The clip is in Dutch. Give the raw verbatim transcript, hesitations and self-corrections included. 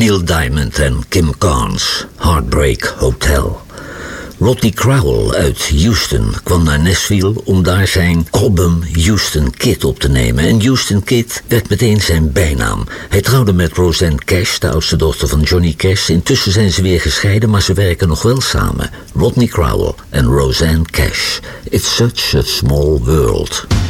Neil Diamond en Kim Carnes, Heartbreak Hotel. Rodney Crowell uit Houston kwam naar Nashville om daar zijn album Houston Kid op te nemen. En Houston Kid werd meteen zijn bijnaam. Hij trouwde met Rosanne Cash, de oudste dochter van Johnny Cash. Intussen zijn ze weer gescheiden, maar ze werken nog wel samen. Rodney Crowell en Rosanne Cash. It's such a small world.